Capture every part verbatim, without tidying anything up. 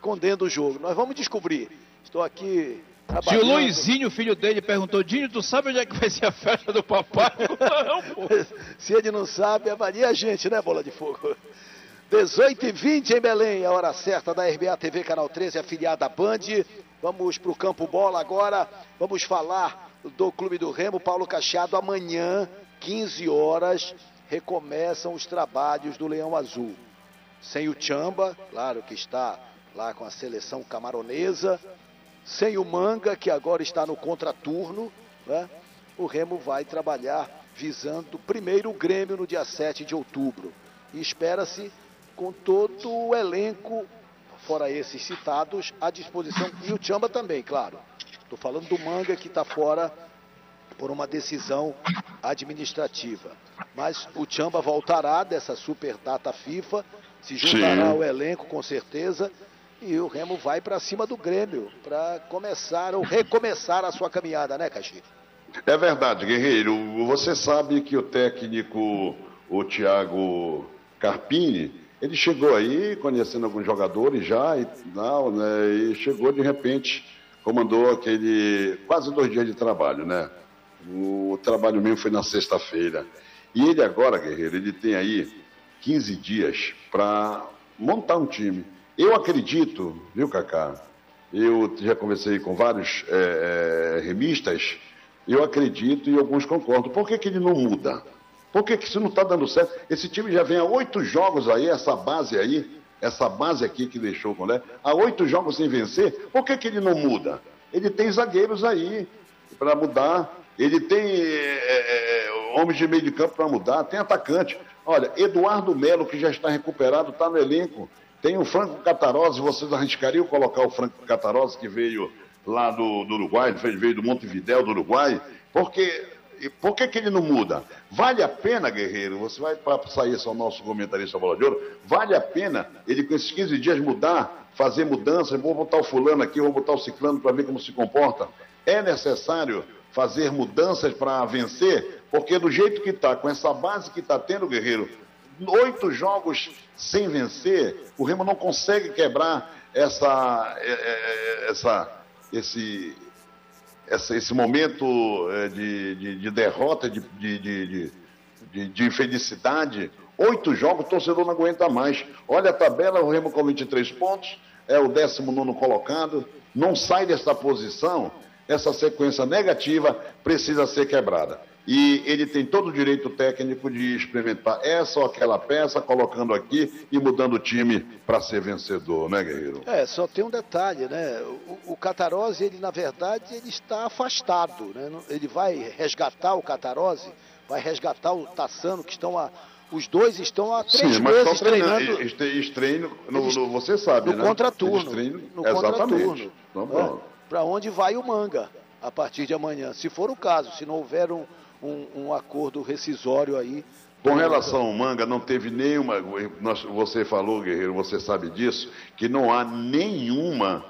escondendo o jogo. Nós vamos descobrir. Estou aqui Se o Luizinho, filho dele, perguntou, Dinho, tu sabe onde é que vai ser a festa do papai? Não, pô. Se ele não sabe, avalia a gente, né, Bola de Fogo? dezoito e vinte em Belém, a hora certa da R B A T V Canal treze, afiliada à Band. Vamos para o Campo Bola agora. Vamos falar do Clube do Remo, Paulo Cacheado. Amanhã, quinze horas, recomeçam os trabalhos do Leão Azul. Sem o Tchamba, claro que está lá com a seleção camaronesa. Sem o Manga, que agora está no contraturno, né? O Remo vai trabalhar visando primeiro o Grêmio no dia sete de outubro. E espera-se com todo o elenco, fora esses citados, à disposição. E o Tchamba também, claro. Estou falando do Manga, que está fora por uma decisão administrativa. Mas o Tchamba voltará dessa super data FIFA, se juntará ao elenco com certeza. E o Remo vai para cima do Grêmio, para começar ou recomeçar a sua caminhada, né, Caxi? É verdade, Guerreiro. Você sabe que o técnico, o Thiago Carpini, ele chegou aí conhecendo alguns jogadores já e, não, né, e chegou de repente, comandou aquele quase dois dias de trabalho, né? O trabalho mesmo foi na sexta-feira. E ele agora, Guerreiro, ele tem aí quinze dias para montar um time. Eu acredito, viu, Cacá? Eu já conversei com vários é, é, remistas, eu acredito e alguns concordam. Por que que ele não muda? Por que que isso não está dando certo? Esse time já vem há oito jogos aí, essa base aí, essa base aqui que deixou o Condé, há oito jogos sem vencer, por que que ele não muda? Ele tem zagueiros aí para mudar, ele tem é, é, homens de meio de campo para mudar, tem atacante. Olha, Eduardo Melo, que já está recuperado, está no elenco. Tem o Franco Catarose, vocês arriscariam colocar o Franco Catarose, que veio lá do, do Uruguai, veio do Montevidéu do Uruguai, porque, por que que ele não muda? Vale a pena, Guerreiro, você vai para sair, esse é o nosso comentarista Bola de Ouro, vale a pena ele com esses quinze dias mudar, fazer mudanças, vou botar o fulano aqui, vou botar o ciclano para ver como se comporta? É necessário fazer mudanças para vencer? Porque do jeito que está, com essa base que está tendo, Guerreiro, oito jogos sem vencer, o Remo não consegue quebrar essa, essa, esse, essa, esse momento de, de, de derrota, de, de, de, de, de infelicidade. Oito jogos, o torcedor não aguenta mais. Olha a tabela, o Remo com vinte e três pontos, é o décimo nono colocado, não sai dessa posição, essa sequência negativa precisa ser quebrada. E ele tem todo o direito técnico de experimentar essa ou aquela peça, colocando aqui e mudando o time para ser vencedor, né, Guerreiro? É, só tem um detalhe, né? O, o Catarose, ele na verdade, ele está afastado, né? Ele vai resgatar o Catarose, vai resgatar o Tassano, que estão a... Os dois estão há três Sim, mas meses estão treinando. treinando. Eles treinam, no, no, você sabe, no né? Contraturno, treinam, no exatamente. contraturno. É, para onde vai o Manga a partir de amanhã, se for o caso, se não houver um, um, um acordo rescisório aí. Com relação ao Manga, não teve nenhuma, você falou, Guerreiro, você sabe disso, que não há nenhuma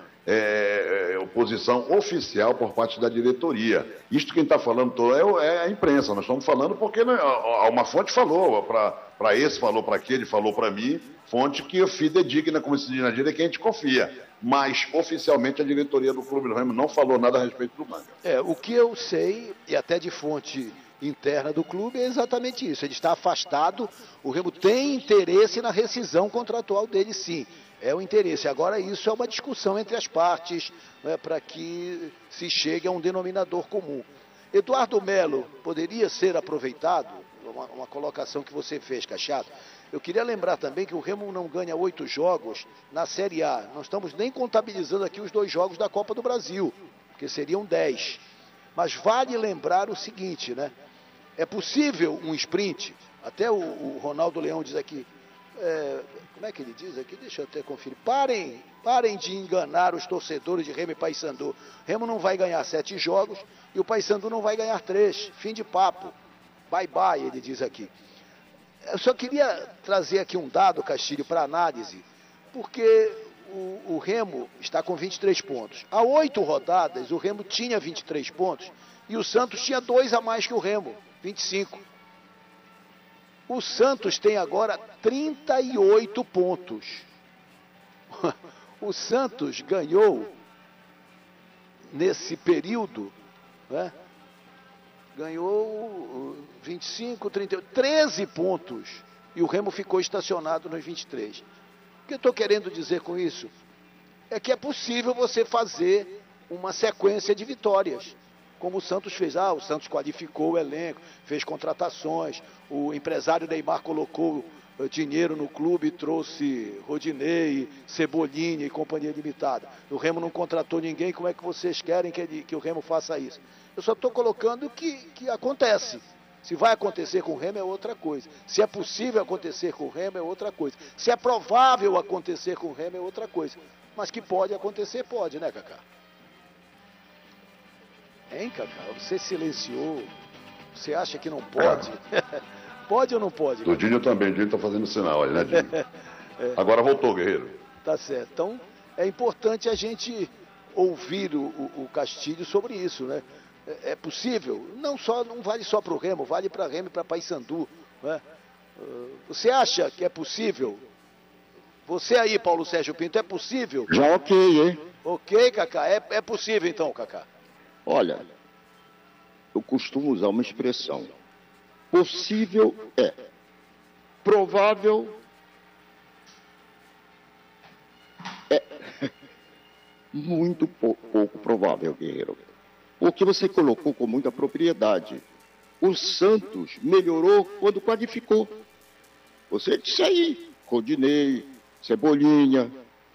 é, oposição oficial por parte da diretoria. Isto quem está falando é, é a imprensa, nós estamos falando porque né, uma fonte falou, para esse falou, para aquele falou para mim, fonte que é fidedigna, como se diz na gíria, que a gente confia. Mas, oficialmente, a diretoria do Clube do Remo não falou nada a respeito do Manga. É, o que eu sei, e até de fonte interna do clube, é exatamente isso. Ele está afastado, o Remo tem interesse na rescisão contratual dele, sim. É o interesse. Agora, isso é uma discussão entre as partes, né, para que se chegue a um denominador comum. Eduardo Melo poderia ser aproveitado? Uma, uma colocação que você fez, Cacheado. Eu queria lembrar também que o Remo não ganha oito jogos na Série A. Não estamos nem contabilizando aqui os dois jogos da Copa do Brasil, porque seriam dez. Mas vale lembrar o seguinte, né? É possível um sprint, até o, o Ronaldo Leão diz aqui, é, como é que ele diz aqui? Deixa eu até conferir. Parem, parem de enganar os torcedores de Remo e Paysandu. Remo não vai ganhar sete jogos e o Paysandu não vai ganhar três. Fim de papo. Bye, bye, ele diz aqui. Eu só queria trazer aqui um dado, Castilho, para análise, porque o, o Remo está com vinte e três pontos. Há oito rodadas, o Remo tinha vinte e três pontos e o Santos tinha dois a mais que o Remo, vinte e cinco. O Santos tem agora trinta e oito pontos. o Santos ganhou, nesse período, né, ganhou vinte e cinco, trinta, treze pontos, e o Remo ficou estacionado nos vinte e três. O que eu estou querendo dizer com isso? É que é possível você fazer uma sequência de vitórias, como o Santos fez. Ah, o Santos qualificou o elenco, fez contratações, o empresário Neymar colocou dinheiro no clube, trouxe Rodinei, Cebolinha e companhia limitada. O Remo não contratou ninguém, como é que vocês querem que, ele, que o Remo faça isso? Eu só estou colocando que, que acontece. Se vai acontecer com o Remo é outra coisa. Se é possível acontecer com o Remo é outra coisa. Se é provável acontecer com o Remo é outra coisa. Mas que pode acontecer, pode, né, Cacá? Hein, Cacá? Você silenciou. Você acha que não pode? É. Pode ou não pode? O Dinho também, o Dinho está fazendo sinal, olha, né, Dinho? É. Agora voltou, Guerreiro. Tá certo. Então, é importante a gente ouvir o, o, o Castilho sobre isso, né? É, é possível? Não, só, não vale só para o Remo, vale para Remo e para Paysandu, né? Você acha que é possível? Você aí, Paulo Sérgio Pinto, é possível? Já ok, hein? Ok, Cacá. É, é possível então, Cacá? Olha, eu costumo usar uma expressão. Possível é. Provável é muito pou, pouco provável, Guerreiro. Porque você colocou com muita propriedade. O Santos melhorou quando qualificou. Você disse aí, Rodinei, Cebolinha,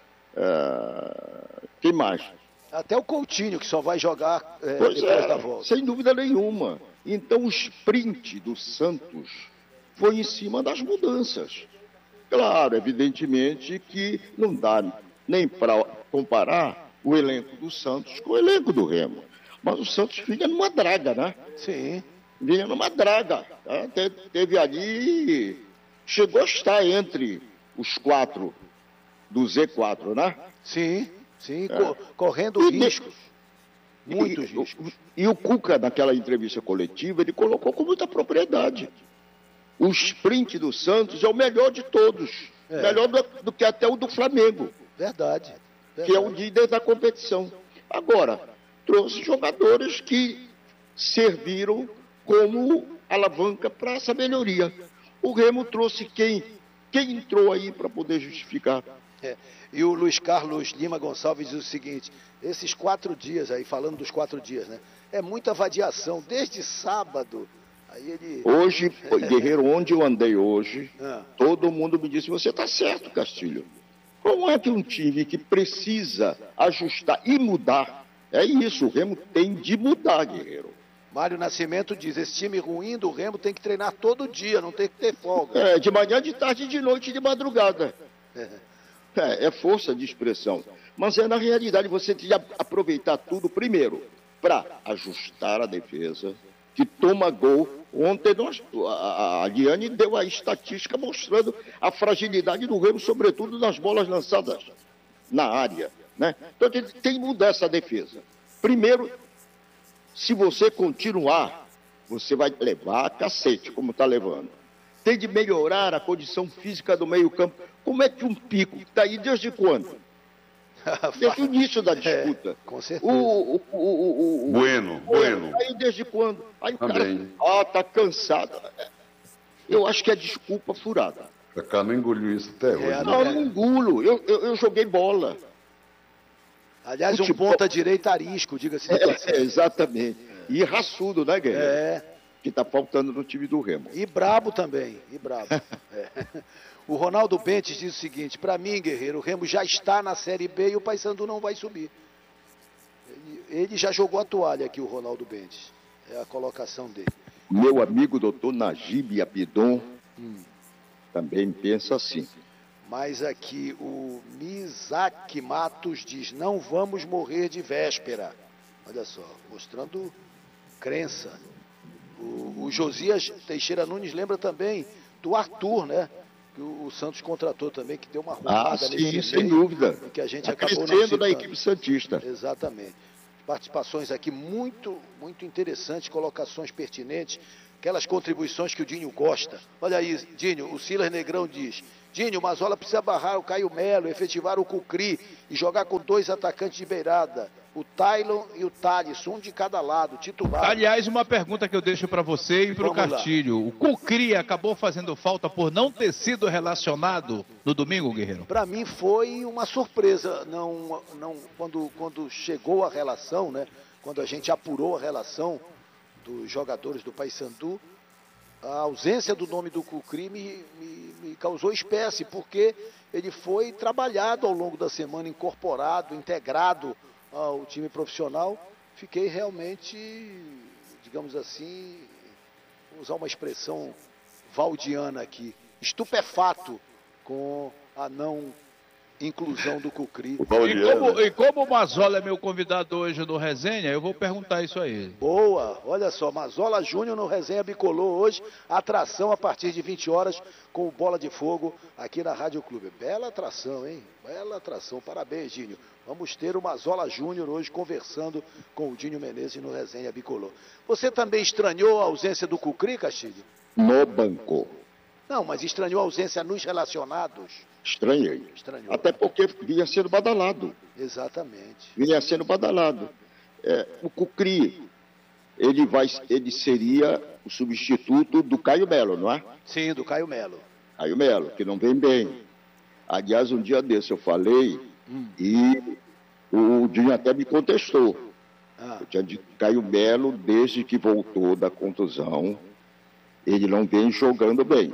uh, quem mais? Até o Coutinho, que só vai jogar é, pois depois é, da volta. Sem dúvida nenhuma. Então o sprint do Santos foi em cima das mudanças. Claro, evidentemente que não dá nem para comparar o elenco do Santos com o elenco do Remo. Mas o Santos vinha numa draga, né? Sim. Vinha numa draga. Tá? Te, teve ali... Chegou a estar entre os quatro do Z quatro, né? Sim, sim. É. Co correndo e riscos. De... Muitos e, riscos. E o Cuca, naquela entrevista coletiva, ele colocou com muita propriedade. O sprint do Santos é o melhor de todos. É. Melhor do, do que até o do Flamengo. Verdade, verdade. Que é o líder da competição. Agora, trouxe jogadores que serviram como alavanca para essa melhoria. O Remo trouxe quem? Quem entrou aí para poder justificar? É. E o Luiz Carlos Lima Gonçalves diz o seguinte, esses quatro dias aí, falando dos quatro dias, né? É muita vadiação, desde sábado. Aí ele... Hoje, Guerreiro, onde eu andei hoje, ah. todo mundo me disse, você está certo, Castilho. Como é que um time que precisa ajustar e mudar, é isso, o Remo tem de mudar, Guerreiro. Mário Nascimento diz, esse time ruim do Remo tem que treinar todo dia, não tem que ter folga. É, de manhã, de tarde, de noite, de madrugada. É, é, é força de expressão. Mas é na realidade, você tem que aproveitar tudo primeiro para ajustar a defesa, que toma gol. Ontem nós, a, a Liane deu a estatística mostrando a fragilidade do Remo, sobretudo nas bolas lançadas na área, né? Então tem, tem que mudar essa defesa. Primeiro, se você continuar, você vai levar a cacete, como está levando. Tem de melhorar a condição física do meio-campo. Como é que um Pico, que está aí desde quando? Desde o início da disputa. É, com certeza. O, o, o, o, o, Bueno, o, Bueno. Está aí desde quando? Aí o Também. cara, ah, está cansado. Eu acho que é desculpa furada. Cacá não engoliu isso até hoje. É, Não, eu não engulo. Eu, eu, eu joguei bola. Aliás, Futebol... um ponta-direita arisco, diga-se de É, passagem. exatamente. E raçudo, né, Guerreiro? É. Que está faltando no time do Remo. E brabo também, e brabo. É. O Ronaldo Bentes diz o seguinte, para mim, Guerreiro, o Remo já está na Série B e o Paysandu não vai subir. Ele, ele já jogou a toalha aqui, o Ronaldo Bentes. É a colocação dele. Meu amigo doutor Najib Abidon hum. também pensa assim. Mas aqui o Mizaki Matos diz, não vamos morrer de véspera. Olha só, mostrando crença. O, o Josias Teixeira Nunes lembra também do Arthur, né? Que o, o Santos contratou também, que deu uma arrumada ah, sim, nesse sem meio, dúvida. que a gente tá acabou crescendo da equipe santista. Exatamente. Participações aqui muito, muito interessantes, colocações pertinentes. aquelas contribuições que o Dinho gosta. Olha aí, Dinho, o Silas Negrão diz: Dinho, o Mazola precisa barrar o Caio Melo, efetivar o Cucri e jogar com dois atacantes de beirada, o Taylon e o Thalisson, um de cada lado, titular. Aliás, uma pergunta que eu deixo para você e para o Castilho. O Cucri acabou fazendo falta por não ter sido relacionado no domingo, Guerreiro? Para mim foi uma surpresa, não, não, quando, quando chegou a relação, né? Quando a gente apurou a relação dos jogadores do Paysandu, a ausência do nome do Cucri me, me, me causou espécie, porque ele foi trabalhado ao longo da semana, incorporado, integrado ao time profissional. Fiquei realmente, digamos assim, vou usar uma expressão valdiana aqui, estupefato com a não inclusão do Cucri. E como, e como o Mazola é meu convidado hoje no Resenha, eu vou perguntar isso a ele. Boa, olha só, Mazola Júnior no Resenha Bicolor hoje, atração a partir de vinte horas com o Bola de Fogo aqui na Rádio Clube. Bela atração, hein? Bela atração, parabéns, Dinho. Vamos ter o Mazola Júnior hoje conversando com o Dinho Menezes no Resenha Bicolor. Você também estranhou a ausência do Cucri, Castilho? No banco. Não, mas estranhou a ausência nos relacionados? Estranhei. Estranhou. Até porque vinha sendo badalado. Exatamente. Vinha sendo badalado. É, o Cucri, ele, vai, ele seria o substituto do Caio Melo, não é? Sim, do Caio Melo. Caio Melo, que não vem bem. Aliás, um dia desse eu falei hum. e o Dinho até me contestou. Ah. Eu tinha dito Caio Melo, desde que voltou da contusão, ele não vem jogando bem.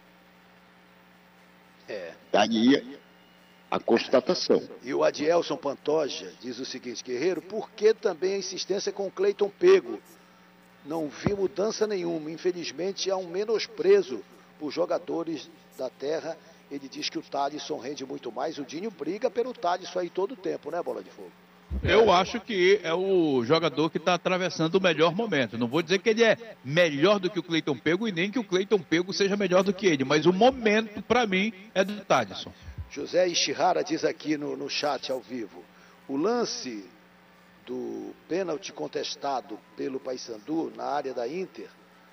É. Daí a constatação. E o Adielson Pantoja diz o seguinte: Guerreiro, por que também a insistência com o Cleiton Pego? Não vi mudança nenhuma. Infelizmente há um menosprezo por jogadores da terra. Ele diz que o Thalisson rende muito mais. O Dinho briga pelo Thalisson aí todo o tempo, né, Bola de Fogo? Eu acho que é o jogador que está atravessando o melhor momento. Não vou dizer que ele é melhor do que o Cleiton Pego e nem que o Cleiton Pego seja melhor do que ele, mas o momento, para mim, é do Thalisson. José Ishihara diz aqui no, no chat ao vivo: o lance do pênalti contestado pelo Paysandu na área da Inter,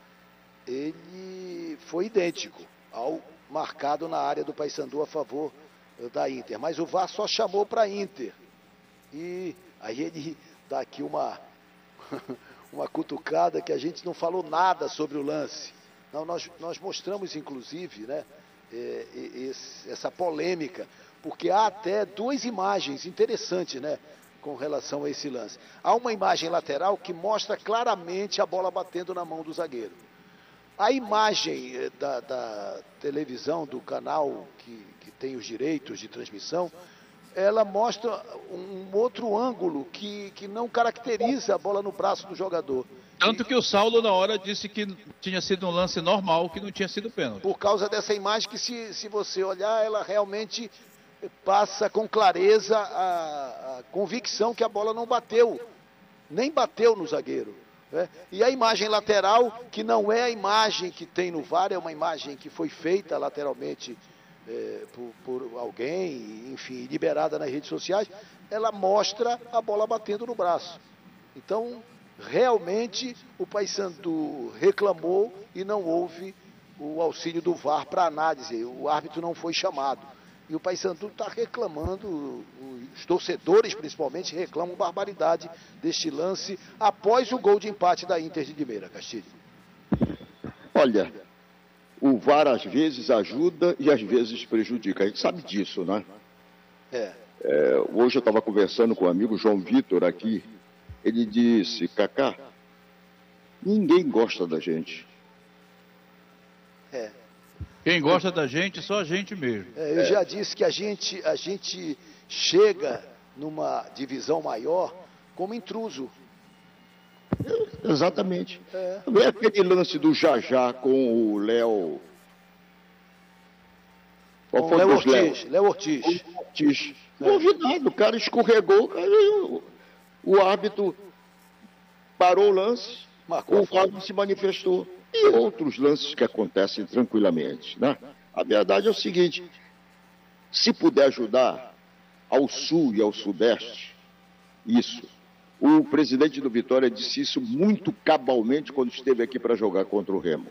ele foi idêntico ao marcado na área do Paysandu a favor da Inter, mas o V A R só chamou para a Inter. E aí ele dá aqui uma, uma cutucada que a gente não falou nada sobre o lance. Não, nós, nós mostramos, inclusive, né, é, esse, essa polêmica, porque há até duas imagens interessantes, né, com relação a esse lance. Há uma imagem lateral que mostra claramente a bola batendo na mão do zagueiro. A imagem da, da televisão, do canal que, que tem os direitos de transmissão, ela mostra um outro ângulo que, que não caracteriza a bola no braço do jogador. Tanto que o Saulo, na hora, disse que tinha sido um lance normal, que não tinha sido pênalti. Por causa dessa imagem que, se, se você olhar, ela realmente passa com clareza a, a convicção que a bola não bateu, nem bateu no zagueiro. Né? E a imagem lateral, que não é a imagem que tem no V A R, é uma imagem que foi feita lateralmente É, por, por alguém, enfim, liberada nas redes sociais, ela mostra a bola batendo no braço. Então, realmente, o Paysandu reclamou e não houve o auxílio do V A R para análise. O árbitro não foi chamado. E o Paysandu está reclamando, os torcedores principalmente reclamam barbaridade deste lance após o gol de empate da Inter de Limeira. Castilho. Olha, o V A R às vezes ajuda e às vezes prejudica. A gente sabe disso, né? É. É, hoje eu estava conversando com o amigo João Vitor aqui. Ele disse: Cacá, ninguém gosta da gente. É. Quem gosta da gente, só a gente mesmo. É, eu é. já disse que a gente, a gente chega numa divisão maior como intruso. Exatamente. É. Não é aquele lance do Jajá com o Léo. Qual foi o Léo Ortiz? Léo Ortiz. O Ortiz. Não houve nada, o cara escorregou, o, o árbitro parou o lance, Marcou o árbitro se manifestou. E outros lances que acontecem tranquilamente, né? A verdade é o seguinte: se puder ajudar ao sul e ao sudeste, isso. O presidente do Vitória disse isso muito cabalmente quando esteve aqui para jogar contra o Remo.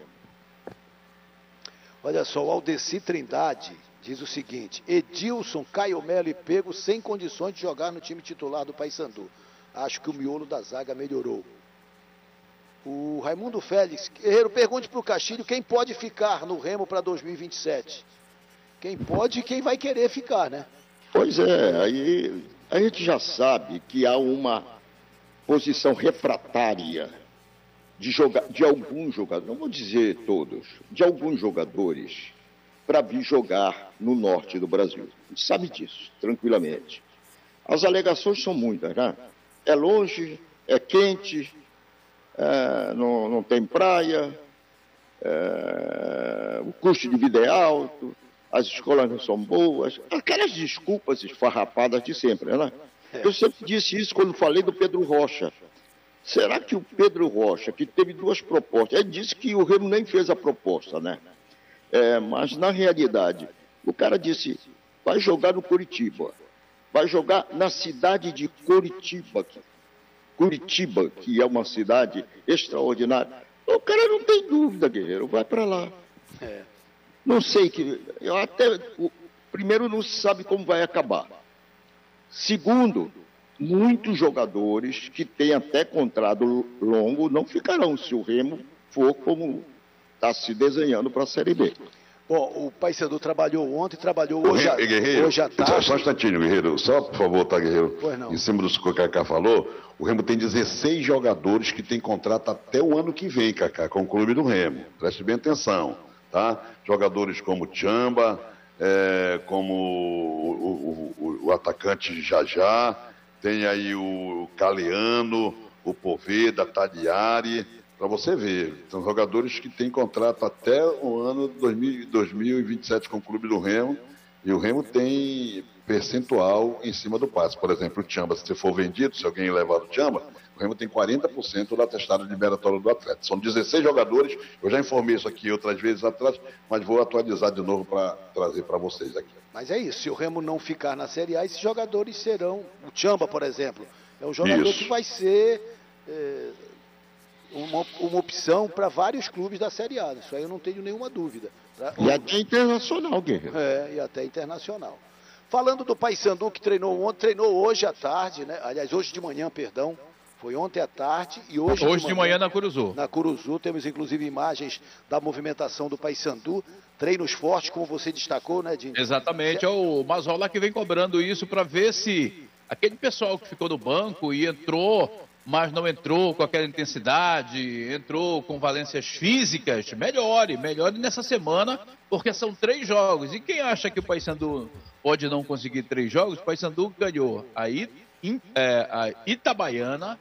Olha só, o Aldeci Trindade diz o seguinte: Edilson, Caio Melo e Pego sem condições de jogar no time titular do Paysandu. Acho que o miolo da zaga melhorou. O Raimundo Félix, Guerreiro, pergunte para o Castilho quem pode ficar no Remo para dois mil e vinte e sete. Quem pode e quem vai querer ficar, né? Pois é, aí a gente já sabe que há uma posição refratária de, joga de alguns jogadores, não vou dizer todos, de alguns jogadores para vir jogar no norte do Brasil. A gente sabe disso, tranquilamente. As alegações são muitas, né? É longe, é quente, é, não, não tem praia, é, o custo de vida é alto, as escolas não são boas, aquelas desculpas esfarrapadas de sempre, né? Eu sempre disse isso quando falei do Pedro Rocha. Será que o Pedro Rocha, que teve duas propostas, ele disse que o Remo nem fez a proposta, né? É, mas, na realidade, o cara disse, vai jogar no Curitiba, vai jogar na cidade de Curitiba, Curitiba, que é uma cidade extraordinária. O cara não tem dúvida, Guerreiro, vai para lá. É. Não sei que... Eu até, o, primeiro, não se sabe como vai acabar. Segundo, muitos jogadores que têm até contrato longo não ficarão se o Remo for como está se desenhando para a Série B. Bom, o Paysandu trabalhou ontem, trabalhou hoje, Remo, Guerreiro, hoje à tarde. Só um instantinho, Guerreiro. Só, por favor, tá, Guerreiro? Pois não. Em cima do que o Cacá falou, o Remo tem dezesseis jogadores que têm contrato até o ano que vem, Cacá, com o clube do Remo. Preste bem atenção, tá? Jogadores como Tchamba, é, como o, o, o, o atacante Jajá, tem aí o Caleano, o Poveda, Tagliari, para você ver. São jogadores que têm contrato até o ano dois mil e vinte e sete com o clube do Remo, e o Remo tem percentual em cima do passe. Por exemplo, o Tchamba, se for vendido, se alguém levar o Tchamba, o Remo tem quarenta por cento do atestado liberatório do atleta. São dezesseis jogadores, eu já informei isso aqui outras vezes atrás, mas vou atualizar de novo para trazer para vocês aqui. Mas é isso, se o Remo não ficar na Série A, esses jogadores serão... O Tchamba, por exemplo, é um jogador isso. que vai ser é, uma, uma opção para vários clubes da Série A. Isso aí eu não tenho nenhuma dúvida. Pra... E até internacional, Guerreiro. É, e até internacional. Falando do Paysandu, que treinou ontem, treinou hoje à tarde, né? Aliás, hoje de manhã, perdão. Foi ontem à tarde e hoje, hoje de, manhã, de manhã na Curuzu. Na Curuzu, temos inclusive imagens da movimentação do Paysandu, treinos fortes, como você destacou, né, Dinho? Exatamente, é o Mazola que vem cobrando isso para ver se aquele pessoal que ficou no banco e entrou, mas não entrou com aquela intensidade, entrou com valências físicas, melhore, melhore nessa semana, porque são três jogos. E quem acha que o Paysandu pode não conseguir três jogos, o Paysandu ganhou aí é, a Itabaiana,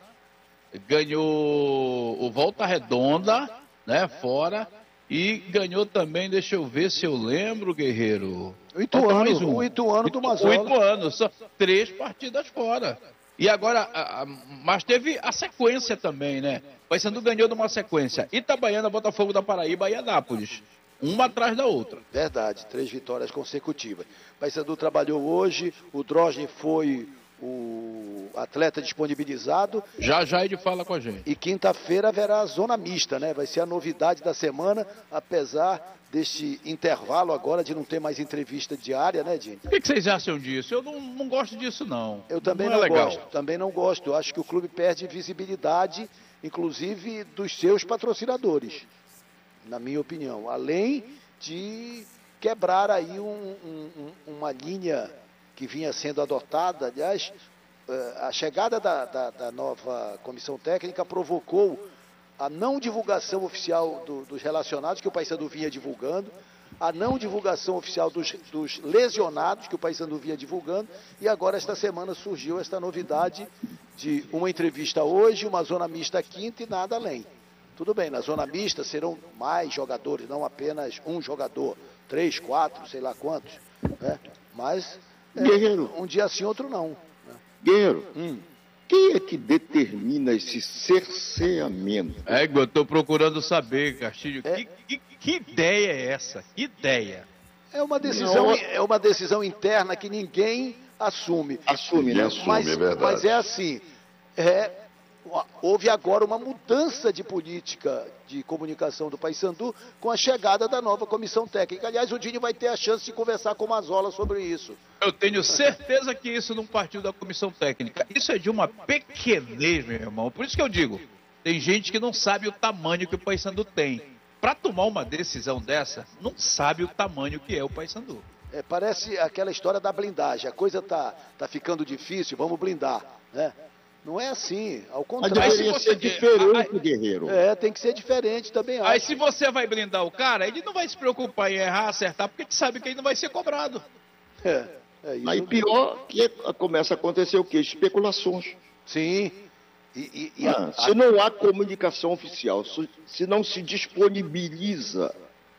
ganhou o Volta Redonda, né, fora, e ganhou também, deixa eu ver se eu lembro, Guerreiro. O Ituano, um. o Ituano do Mazola. O Ituano, só três partidas fora. E agora, a, a, mas teve a sequência também, né? O Paysandu ganhou de uma sequência: Itabaiana, Botafogo da Paraíba e Anápolis. Uma atrás da outra. Verdade, três vitórias consecutivas. O Paysandu trabalhou hoje, o Drosny foi o atleta disponibilizado. Já já ele fala com a gente. E quinta-feira haverá a zona mista, né? Vai ser a novidade da semana, apesar deste intervalo agora de não ter mais entrevista diária, né, Dinho? O que, que vocês acham disso? Eu não, não gosto disso, não. Eu também não, não é gosto, também não gosto. Eu acho que o clube perde visibilidade, inclusive dos seus patrocinadores, na minha opinião. Além de quebrar aí um, um, uma linha que vinha sendo adotada. Aliás, a chegada da, da, da nova comissão técnica provocou a não divulgação oficial do, dos relacionados, que o Paysandu vinha divulgando, a não divulgação oficial dos, dos lesionados, que o Paysandu vinha divulgando, e agora esta semana surgiu esta novidade de uma entrevista hoje, uma zona mista quinta e nada além. Tudo bem, na zona mista serão mais jogadores, não apenas um jogador, três, quatro, sei lá quantos, né? Mas... É, Guerreiro. Um dia sim, outro não. Guerreiro, hum. quem é que determina esse cerceamento? É, eu estou procurando saber, Castilho, é. que, que, que ideia é essa? Que ideia? É uma decisão, não, é uma decisão interna que ninguém assume. Assume, né? Assume, mas, é verdade. Mas é assim, é, houve agora uma mudança de política de comunicação do Paysandu com a chegada da nova comissão técnica. Aliás, o Dinho vai ter a chance de conversar com o Mazzola sobre isso. Eu tenho certeza que isso não partiu da comissão técnica. Isso é de uma pequenez, meu irmão. Por isso que eu digo, tem gente que não sabe o tamanho que o Paysandu tem. Para tomar uma decisão dessa, não sabe o tamanho que é o Paysandu. É, parece aquela história da blindagem. A coisa tá, tá ficando difícil, vamos blindar, né? Não é assim, ao contrário. Mas deveria você... ser diferente, aí, Guerreiro. É, tem que ser diferente também. Aí acho. se você vai blindar o cara, ele não vai se preocupar em errar, acertar, porque ele sabe que ele não vai ser cobrado. É, é isso. Aí pior que começa a acontecer o quê? Especulações. Sim. E, e, e Ah, a, se não há comunicação oficial, se, se não se disponibiliza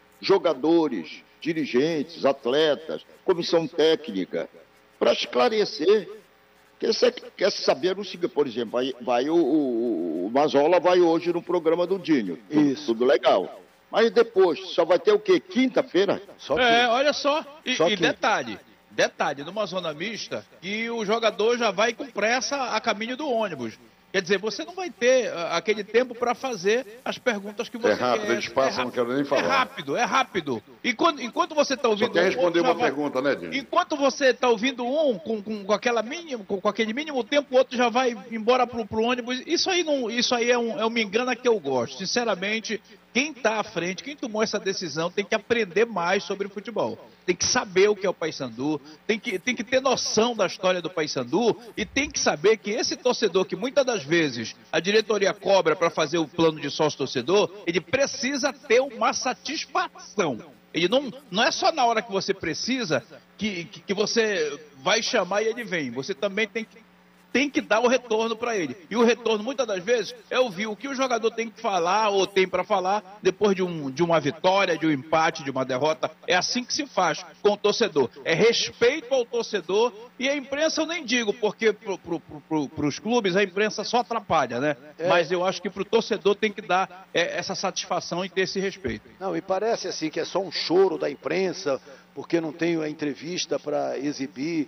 jogadores, dirigentes, atletas, comissão técnica, para esclarecer, quer, ser, quer saber o seguinte, por exemplo, vai, vai o, o, o Mazzola vai hoje no programa do Dinho, tudo, Isso. tudo legal. Mas depois, só vai ter o quê? Quinta-feira? só que, É, olha só. E, Só e que- detalhe, detalhe, numa zona mista, que o jogador já vai com pressa a caminho do ônibus. Quer dizer, você não vai ter uh, aquele tempo para fazer as perguntas que você É rápido, quer. eles passam, não quero nem falar. É rápido, é rápido. E quando, enquanto você está Só ouvindo quer um, responder outro já uma vai- pergunta, né, Dinho? Enquanto você está ouvindo um com, com, com, aquela mínimo, com, com aquele mínimo tempo, o outro já vai embora pro, pro ônibus. Isso aí, não, isso aí é, um, é um me engana que eu gosto. Sinceramente, quem está à frente, quem tomou essa decisão, tem que aprender mais sobre o futebol. Tem que saber o que é o Paysandu, tem que, tem que ter noção da história do Paysandu e tem que saber que esse torcedor que muitas das vezes a diretoria cobra para fazer o plano de sócio-torcedor, ele precisa ter uma satisfação. Ele não, não é só na hora que você precisa que, que, que você vai chamar e ele vem. Você também tem que, tem que dar o retorno para ele. E o retorno, muitas das vezes, é ouvir o que o jogador tem que falar ou tem para falar depois de, um, de uma vitória, de um empate, de uma derrota. É assim que se faz com o torcedor. É respeito ao torcedor e a imprensa eu nem digo, porque para pro, pro, pro, os clubes a imprensa só atrapalha, né? É. Mas eu acho que para o torcedor tem que dar é, essa satisfação e ter esse respeito. Não, me parece assim que é só um choro da imprensa, porque não tenho a entrevista para exibir.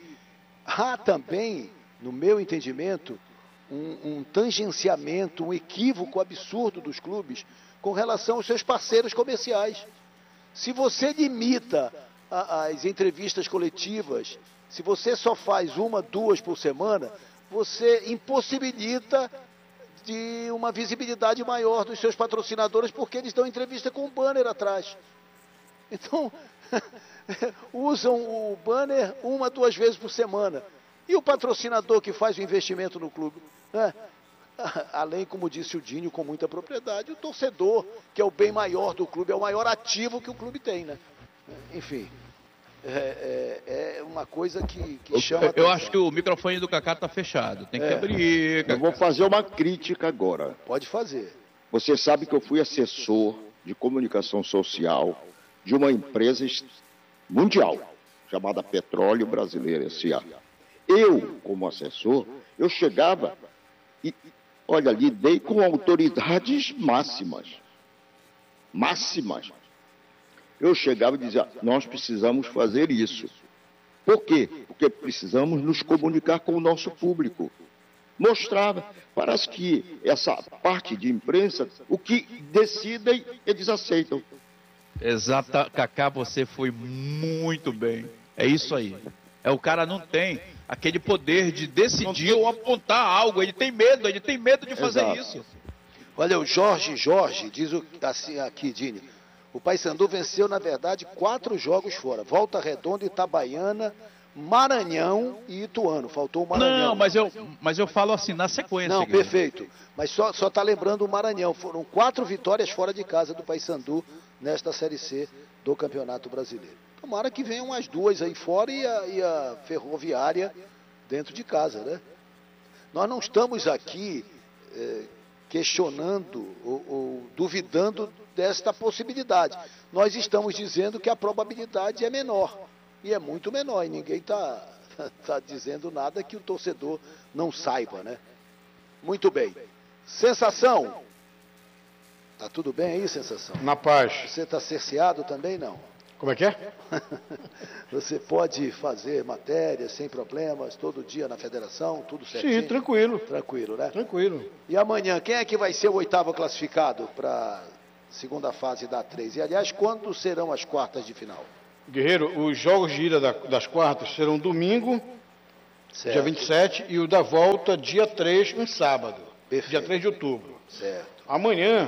Há também, no meu entendimento, um, um tangenciamento, um equívoco absurdo dos clubes com relação aos seus parceiros comerciais. Se você limita a, as entrevistas coletivas, se você só faz uma, duas por semana, você impossibilita de uma visibilidade maior dos seus patrocinadores, porque eles dão entrevista com um banner atrás. Então, usam o banner uma, duas vezes por semana. E o patrocinador que faz o investimento no clube? Né? Além, como disse o Dinho, com muita propriedade, o torcedor, que é o bem maior do clube, é o maior ativo que o clube tem, né? Enfim, é, é, é uma coisa que, que chama... Eu, eu acho que o microfone do Cacá está fechado. Tem que É. abrir, Eu Cacá. vou fazer uma crítica agora. Pode fazer. Você sabe que eu fui assessor de comunicação social de uma empresa mundial, chamada Petróleo Brasileiro S A Eu, como assessor, eu chegava e, olha, lidei com autoridades máximas. Máximas. Eu chegava e dizia, nós precisamos fazer isso. Por quê? Porque precisamos nos comunicar com o nosso público. Mostrava. Parece que essa parte de imprensa, o que decidem, eles aceitam. Exata, Cacá, você foi muito bem. É isso aí. É, o cara não tem aquele poder de decidir ou apontar algo. Ele tem medo, ele tem medo de fazer Exato. isso. Olha, o Jorge Jorge diz o, assim aqui, Dini. O Paysandu venceu, na verdade, quatro jogos fora. Volta Redonda, Itabaiana, Maranhão e Ituano. Faltou o Maranhão. Não, mas eu, mas eu falo assim, na sequência. Não, Guilherme. perfeito. Mas só só está lembrando o Maranhão. Foram quatro vitórias fora de casa do Paysandu nesta Série C do Campeonato Brasileiro. Tomara que venham umas duas aí fora e a, e a Ferroviária dentro de casa, né? Nós não estamos aqui eh, questionando ou, ou duvidando desta possibilidade. Nós estamos dizendo que a probabilidade é menor. E é muito menor. E ninguém está tá dizendo nada que o torcedor não saiba, né? Muito bem. Sensação. Tá tudo bem aí, Sensação? Na paz. Você está cerceado também, não? Como é que é? Você pode fazer matérias sem problemas, todo dia na federação, tudo certinho? Sim, tranquilo. Tranquilo, né? Tranquilo. E amanhã, quem é que vai ser o oitavo classificado para a segunda fase da A três? E, aliás, quando serão as quartas de final? Guerreiro, os jogos de ida da, das quartas serão domingo, Certo. dia vinte e sete, e o da volta, dia três, um sábado. Perfeito. Dia três de outubro. Certo. Amanhã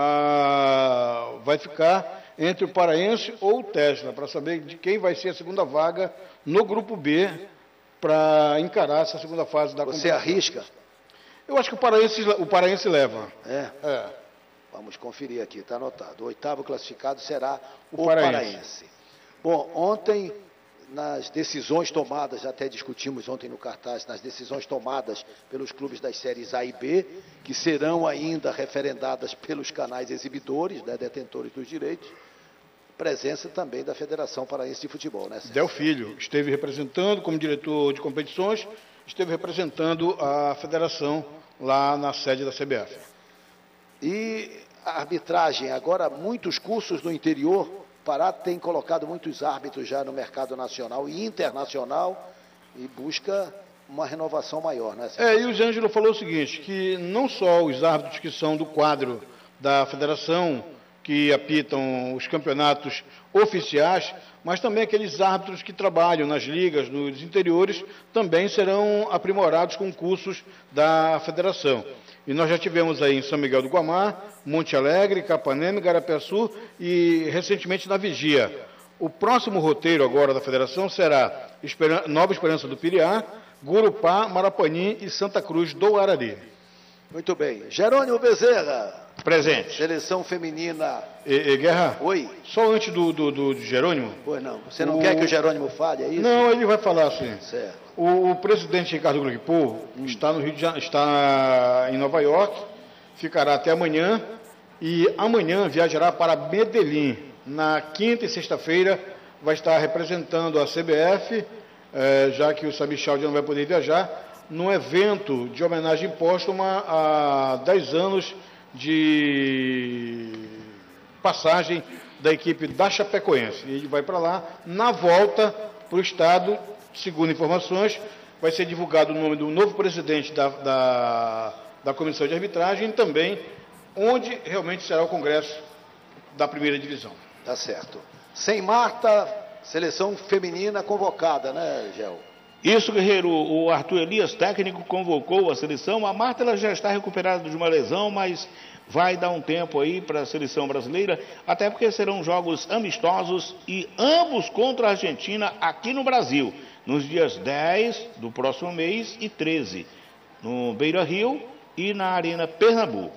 ah, vai ficar entre o Paraense ou o Tesla, para saber de quem vai ser a segunda vaga no grupo B para encarar essa segunda fase da Você competição. arrisca? Eu acho que o Paraense, o Paraense leva. É. É. Vamos conferir aqui, está anotado. O oitavo classificado será o, O Paraense. Paraense. Bom, ontem, nas decisões tomadas, já até discutimos ontem no cartaz, nas decisões tomadas pelos clubes das séries A e B, que serão ainda referendadas pelos canais exibidores, né, detentores dos direitos, presença também da Federação Paraense de Futebol, né, Sérgio? Del Filho esteve representando como diretor de competições, esteve representando a federação lá na sede da C B F. E a arbitragem, agora muitos cursos no interior, Pará tem colocado muitos árbitros já no mercado nacional e internacional e busca uma renovação maior, né, Sérgio? É, e o Zé Ângelo falou o seguinte, que não só os árbitros que são do quadro da federação, que apitam os campeonatos oficiais, mas também aqueles árbitros que trabalham nas ligas, nos interiores, também serão aprimorados com cursos da federação. E nós já tivemos aí em São Miguel do Guamá, Monte Alegre, Capanema, Igarapé-Sul e recentemente na Vigia. O próximo roteiro agora da federação será Esperan- Nova Esperança do Piriá, Gurupá, Marapanim e Santa Cruz do Arari. Muito bem. Jerônimo Bezerra, Presente. seleção feminina. E, e Guerra, Oi? só antes do, do, do Jerônimo. Pois não. Você não O- quer que o Jerônimo fale, é isso? Não, ele vai falar assim. Certo. O, o presidente Ricardo Gluckpool está no Rio de Janeiro, está em Nova York, ficará até amanhã e amanhã viajará para Medellín. Na quinta e sexta-feira vai estar representando a C B F, eh, já que o Samir Chaldi não vai poder viajar, num evento de homenagem póstuma a dez anos de passagem da equipe da Chapecoense. E ele vai para lá, na volta para o estado, segundo informações, vai ser divulgado o nome do novo presidente da, da, da comissão de arbitragem e também onde realmente será o congresso da primeira divisão. Tá certo. Sem Marta, seleção feminina convocada, né, Gel? Isso, Guerreiro, o Arthur Elias, técnico, convocou a seleção. A Marta ela já está recuperada de uma lesão, mas vai dar um tempo aí para a seleção brasileira, até porque serão jogos amistosos e ambos contra a Argentina aqui no Brasil, nos dias dez do próximo mês e treze, no Beira-Rio e na Arena Pernambuco.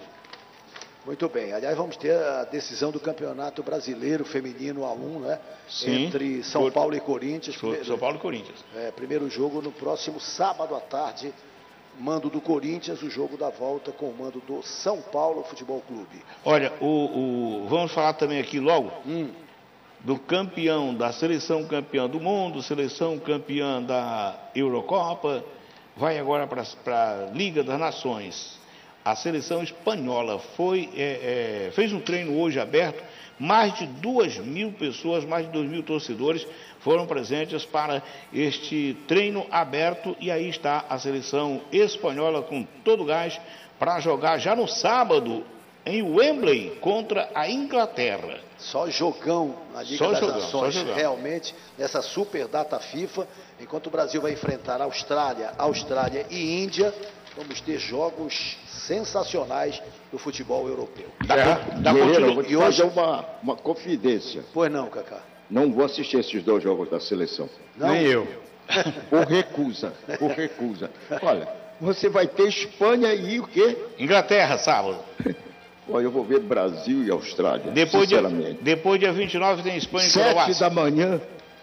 Muito bem. Aliás, vamos ter a decisão do Campeonato Brasileiro Feminino A um, né? Sim. Entre São Cor- Paulo e Corinthians. São Primeiro- Paulo e Corinthians. É, primeiro jogo no próximo sábado à tarde, mando do Corinthians, o jogo da volta com o mando do São Paulo Futebol Clube. Olha, o, o- vamos falar também aqui logo Hum, do campeão, da seleção campeã do mundo, seleção campeã da Eurocopa, vai agora para a Liga das Nações. A seleção espanhola foi, é, é, fez um treino hoje aberto, mais de duas mil pessoas, mais de dois mil torcedores foram presentes para este treino aberto e aí está a seleção espanhola com todo o gás para jogar já no sábado em Wembley contra a Inglaterra. só jogão na Liga Só das jogão, Nações, só jogão. realmente, nessa super data FIFA, enquanto o Brasil vai enfrentar Austrália, Austrália e Índia, vamos ter jogos sensacionais do futebol europeu. Dá, dá Guerreiro, continu- eu vou te e hoje- fazer uma, uma confidência. Pois não, Cacá? Não vou assistir esses dois jogos da seleção. Não? Nem eu. Por recusa, por recusa. Olha, você vai ter Espanha e o quê? Inglaterra, sábado. Olha, eu vou ver Brasil e Austrália, Depois, dia, sinceramente. depois dia vinte e nove tem Espanha e Sete Croácia. da manhã.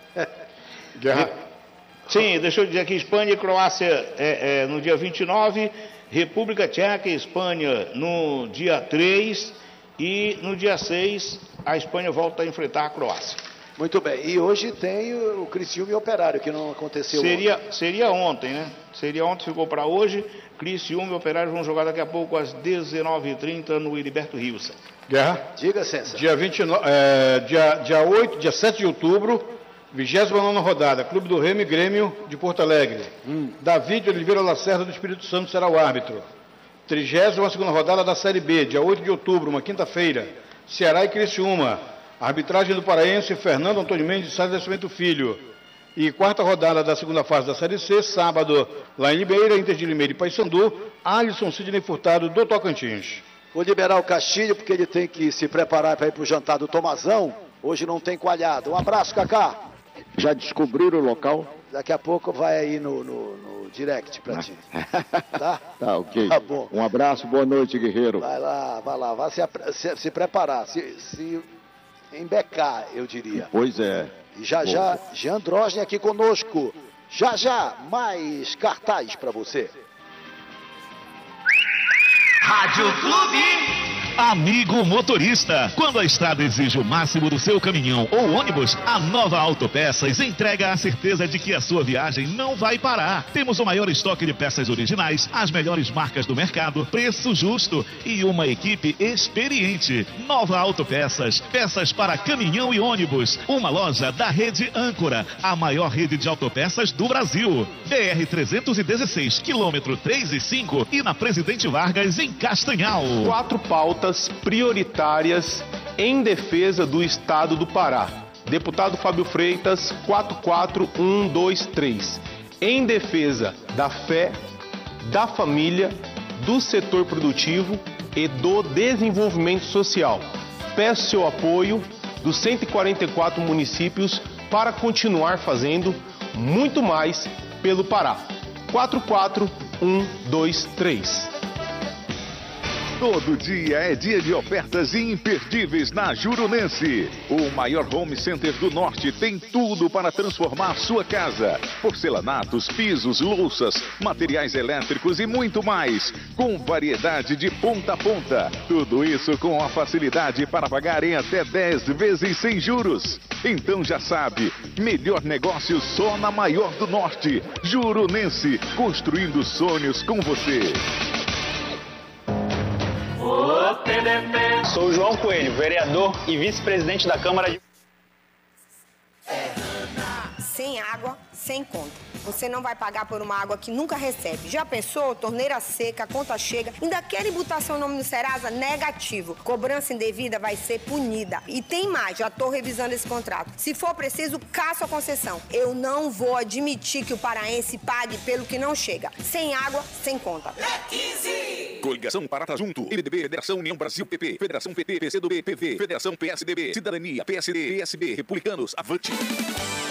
Guerra. Sim, deixa eu dizer aqui, Espanha e Croácia é, é, no dia vinte e nove, República Tcheca e Espanha no dia três e no dia seis a Espanha volta a enfrentar a Croácia. Muito bem. E hoje tem o Criciúma e Operário, que não aconteceu Seria, ontem. seria ontem, né? Seria ontem, ficou para hoje. Criciúma e Operário vão jogar daqui a pouco às dezenove e trinta no Heriberto Rios. Guerra. Diga, César. Dia, vinte e nove, é, dia, dia oito, dia sete de outubro, vigésima nona rodada, Clube do Remo e Grêmio de Porto Alegre. Hum. Davi de Oliveira Lacerda do Espírito Santo será o árbitro. trigésima segunda rodada da Série B, dia oito de outubro, uma quinta-feira, Ceará e Criciúma. Arbitragem do paraense Fernando Antônio Mendes de Sá de Nascimento Filho. E quarta rodada da segunda fase da Série C, sábado, lá em Limeira, Inter de Limeira e Paysandu, Alisson Sidney Furtado do Tocantins. Vou liberar o Castilho, porque ele tem que se preparar para ir para o jantar do Tomazão. Hoje não tem coalhada. Um abraço, Cacá. Já descobriram o local? Daqui a pouco vai aí no, no, no direct para ti. Tá? Tá, ok. Tá bom. Um abraço, boa noite, guerreiro. Vai lá, vai lá. Vai se, se, se preparar, se, se embecar, eu diria. Pois é. E já, já, Jean Drosne aqui conosco. Já, já, mais cartaz para você. Rádio Clube. Amigo motorista, quando a estrada exige o máximo do seu caminhão ou ônibus, a Nova Autopeças entrega a certeza de que a sua viagem não vai parar. Temos o maior estoque de peças originais, as melhores marcas do mercado, preço justo e uma equipe experiente. Nova Autopeças, peças para caminhão e ônibus. Uma loja da rede Âncora, a maior rede de autopeças do Brasil. B R trezentos e dezesseis, quilômetro três e cinco e na Presidente Vargas, em Castanhal. Quatro pautas prioritárias em defesa do Estado do Pará. Deputado Fábio Freitas, quatro quatro um dois três. Em defesa da fé, da família, do setor produtivo e do desenvolvimento social. Peço seu apoio dos cento e quarenta e quatro municípios para continuar fazendo muito mais pelo Pará. quatro quatro um dois três. Todo dia é dia de ofertas imperdíveis na Jurunense. O maior home center do norte tem tudo para transformar sua casa. Porcelanatos, pisos, louças, materiais elétricos e muito mais. Com variedade de ponta a ponta. Tudo isso com a facilidade para pagar em até dez vezes sem juros. Então já sabe, melhor negócio só na maior do norte. Jurunense, construindo sonhos com você. Sou João Coelho, vereador e vice-presidente da Câmara de... Sem água, sem conta. Você não vai pagar por uma água que nunca recebe. Já pensou? Torneira seca, a conta chega. Ainda querem botar seu nome no Serasa? Negativo. Cobrança indevida vai ser punida. E tem mais, já estou revisando esse contrato. Se for preciso, caça a concessão. Eu não vou admitir que o paraense pague pelo que não chega. Sem água, sem conta. quinze. Coligação Parata Junto. M D B, Federação União Brasil P P. Federação P T, P C do B, P V. Federação P S D B. Cidadania, P S D, P S B. Republicanos, Avante.